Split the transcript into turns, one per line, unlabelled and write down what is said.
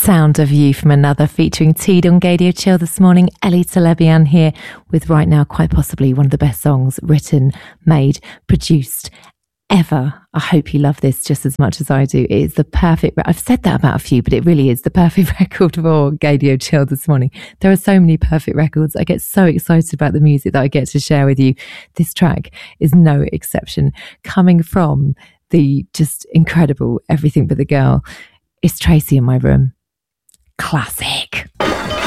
Sound of You from Another, featuring Teed on Gadio Chill this morning. Ellie Telebian here with right now quite possibly one of the best songs written, made, produced ever. I hope you love this just as much as I do. It is the perfect, I've said that about a few, but it really is the perfect record for Gadio Chill this morning. There are so many perfect records. I get so excited about the music that I get to share with you. This track is no exception. Coming from the just incredible Everything But the Girl, it's Tracy in My Room. Classic.